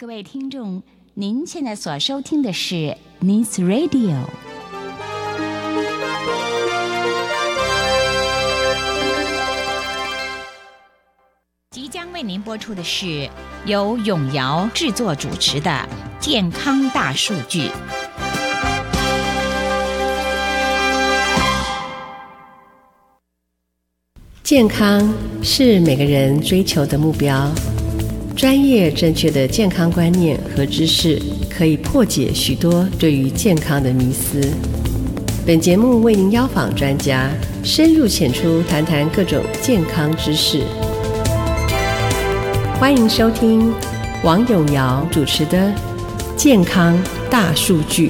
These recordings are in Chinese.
各位听众，您现在所收听的是 News Radio。即将为您播出的是由永尧制作主持的《健康大数据》。 健康是每个人追求的目标。专业正确的健康观念和知识，可以破解许多对于健康的迷思。本节目为您邀访专家，深入浅出谈谈各种健康知识。欢迎收听王永尧主持的《健康大数据》。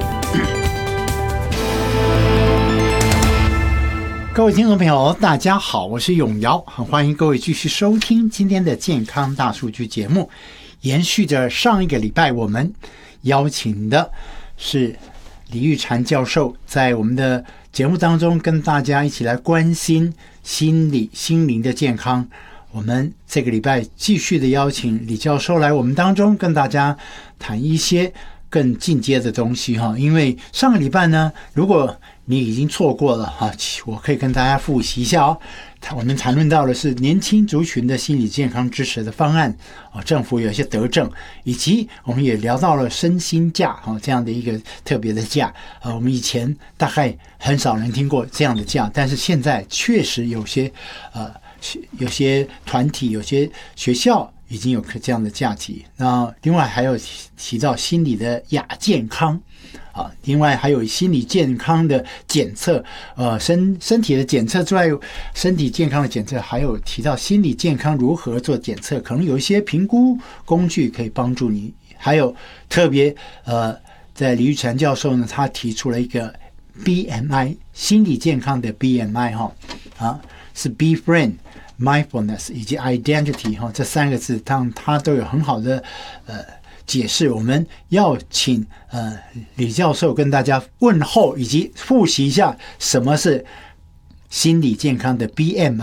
各位听众朋友大家好，我是永尧，很欢迎各位继续收听今天的健康大数据节目。延续着上一个礼拜我们邀请的是李玉婵教授，在我们的节目当中跟大家一起来关心心灵的健康。我们这个礼拜继续的邀请李教授来我们当中跟大家谈一些更进阶的东西，因为上个礼拜呢，如果你已经错过了，我可以跟大家复习一下哦。我们谈论到的是年轻族群的心理健康支持的方案，政府有一些德政，以及我们也聊到了身心假这样的一个特别的假。我们以前大概很少人听过这样的假，但是现在确实有些团体、有些学校已经有这样的假期。那另外还有提到心理的亚健康。另外还有心理健康的检测，身体的检测之外，身体健康的检测，还有提到心理健康如何做检测，可能有一些评估工具可以帮助你。还有特别在李玉婵教授呢，他提出了一个 BMI 心理健康的 BMI 是 Befriend、Mindfulness 以及 Identity 这三个字，他都有很好的解释。我们要请李教授跟大家问候以及复习一下什么是心理健康的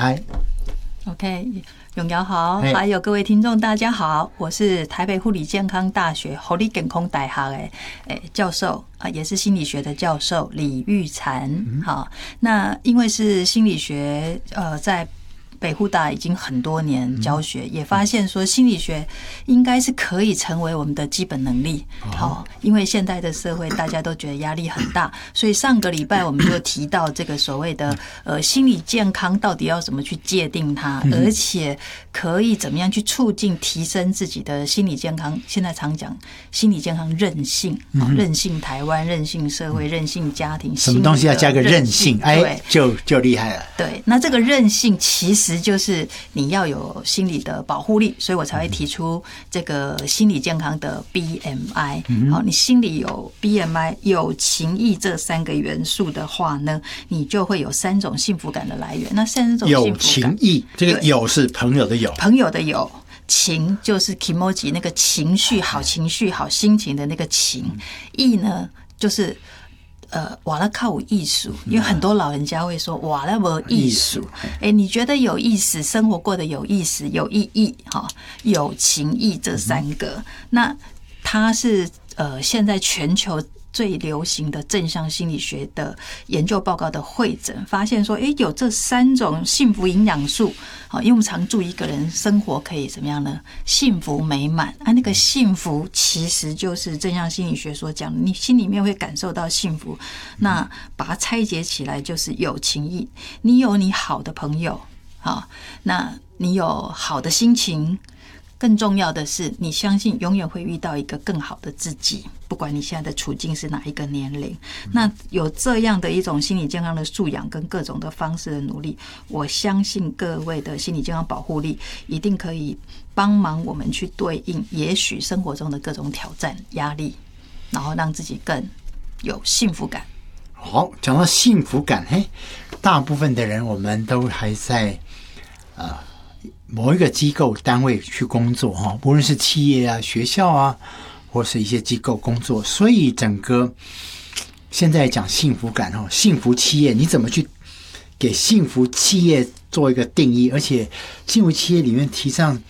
BMI。OK， 永尧好，还有各位听众大家好，我是台北护理健康大学护理健康大学的教授也是心理学的教授李玉婵。好，那因为是心理学在北护大已经很多年教学，也发现说心理学应该是可以成为我们的基本能力。因为现在的社会大家都觉得压力很大，所以上个礼拜我们就提到这个所谓的心理健康到底要怎么去界定它，而且可以怎么样去促进提升自己的心理健康。现在常讲心理健康韧性，韧性台湾、韧性社会、韧性家庭， 什么东西要加个韧性，就厉害了。 对，那这个韧性其实就是你要有心理的保护力，所以我才会提出这个心理健康的 BMI。好，你心里有 BMI 有情义这三个元素的话呢，你就会有三种幸福感的来源。那三种幸福感，有情义，这个有是朋友的有， 朋友的有。情就是 kimoji 那个情绪、好情绪、好心情的那个情。义呢就是瓦拉靠艺术，因为很多老人家会说瓦拉没艺术。你觉得有意思，生活过得有意思、有意义，有情义这三个，那它是现在全球最流行的正向心理学的研究报告的汇整，发现说，有这三种幸福营养素。因为我们常祝一个人生活可以怎么样呢？幸福美满。那个幸福其实就是正向心理学所讲的，你心里面会感受到幸福。那把它拆解起来就是有情义，你有你好的朋友，那你有好的心情。更重要的是，你相信永远会遇到一个更好的自己，不管你现在的处境是哪一个年龄。那有这样的一种心理健康的素养跟各种的方式的努力，我相信各位的心理健康保护力一定可以帮忙我们去对应也许生活中的各种挑战压力，然后让自己更有幸福感。 好，讲到幸福感，大部分的人我们都还在某一个机构单位去工作，无论是企业啊、学校啊，或是一些机构工作，所以整个现在讲幸福感，幸福企业，你怎么去给幸福企业做一个定义？而且幸福企业里面提倡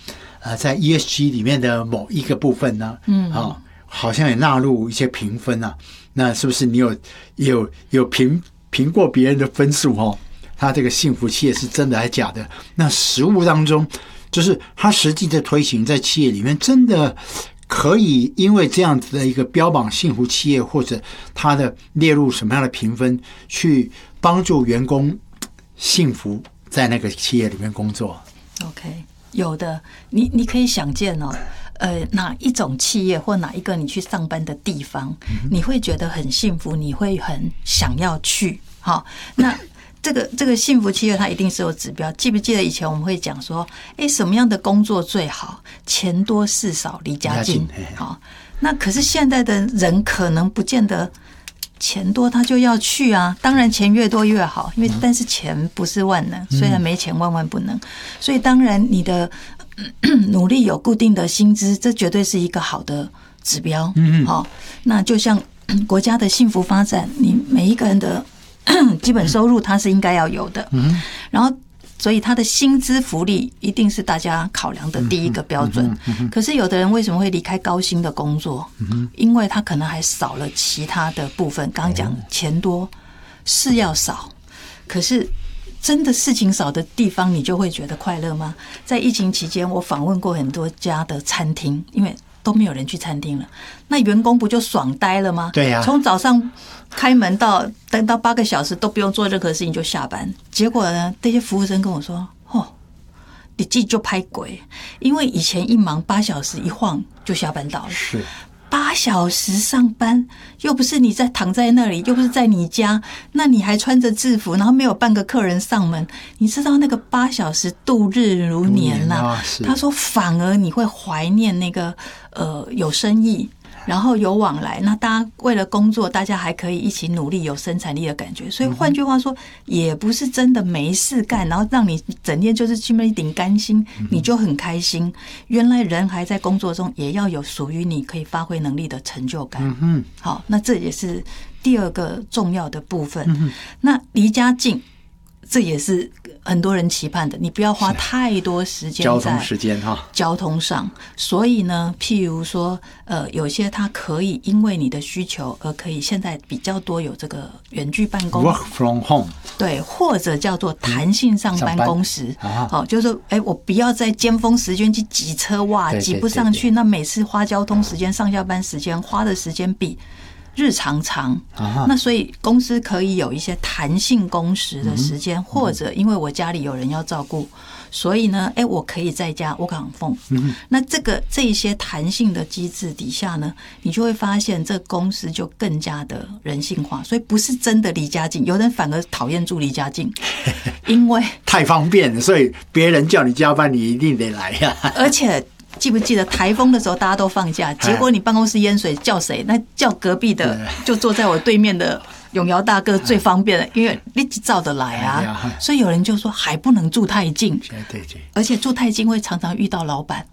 在 ESG 里面的某一个部分呢，好像也纳入一些评分啊。那是不是你有评过别人的分数哦？他这个幸福企业是真的还假的？那实务当中，就是他实际的推行在企业里面，真的可以因为这样子的一个标榜幸福企业，或者他的列入什么样的评分，去帮助员工幸福在那个企业里面工作。 OK， 有的，你可以想见哦，哪一种企业或哪一个你去上班的地方，你会觉得很幸福，你会很想要去。好，那这个幸福企业它一定是有指标。记不记得以前我们会讲说，什么样的工作最好？钱多事少离家近。好，那可是现在的人可能不见得钱多他就要去啊，当然钱越多越好，因为但是钱不是万能，虽然没钱万万不能，所以当然你的努力有固定的薪资，这绝对是一个好的指标。好，那就像国家的幸福发展，你每一个人的基本收入它是应该要有的，然后所以他的薪资福利一定是大家考量的第一个标准。可是有的人为什么会离开高薪的工作？因为他可能还少了其他的部分。刚刚讲钱多事要少，可是真的事情少的地方，你就会觉得快乐吗？在疫情期间，我访问过很多家的餐厅，因为都没有人去餐厅了，那员工不就爽呆了吗？ 对呀， 从早上开门等到8个小时都不用做任何事情就下班。结果呢，这些服务生跟我说：“你自己就拍鬼，因为以前一忙8小时一晃就下班到了。 是 8小时上班，又不是你在躺在那里，又不是在你家，那你还穿着制服，然后没有半个客人上门，你知道那个8小时度日如年呐。他说反而你会怀念那个有生意，然后有往来，那大家为了工作，大家还可以一起努力，有生产力的感觉。所以换句话说，也不是真的没事干，然后让你整天就是去那顶甘心，你就很开心。原来人还在工作中，也要有属于你可以发挥能力的成就感。好，那这也是第二个重要的部分。那离家近，这也是很多人期盼的，你不要花太多时间在交通时间交通上。所以呢，譬如说，有些它可以因为你的需求而可以现在比较多有这个远距办公 ，work from home， 对，或者叫做弹性上班工时。就是说，我不要在尖峰时间去挤车，哇，挤不上去，那每次花交通时间、上下班时间花的时间比日常长，那所以公司可以有一些弹性工时的时间，或者因为我家里有人要照顾，所以呢，我可以在家work from home。那这一些弹性的机制底下呢，你就会发现这公司就更加的人性化，所以不是真的离家近，有人反而讨厌住离家近，因为太方便了，所以别人叫你加班，你一定得来呀。 而且记不记得台风的时候大家都放假，结果你办公室淹水叫谁？那叫隔壁的，就坐在我对面的永尧大哥最方便了，因为立即照得来啊。所以有人就说还不能住太近，而且住太近会常常遇到老板。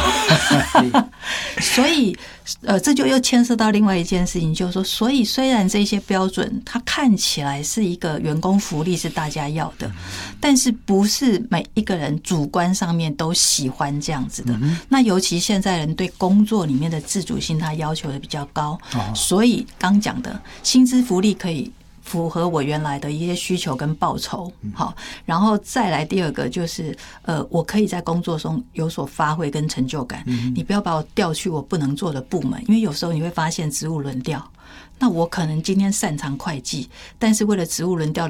所以这就又牵涉到另外一件事情，就是说，所以虽然这些标准它看起来是一个员工福利是大家要的，但是不是每一个人主观上面都喜欢这样子的。那尤其现在人对工作里面的自主性他要求的比较高，所以刚讲的薪资福利可以符合我原来的一些需求跟报酬。好，然后再来第二个就是我可以在工作中有所发挥跟成就感。你不要把我调去我不能做的部门，因为有时候你会发现职务轮调，那我可能今天擅长会计，但是为了职务轮调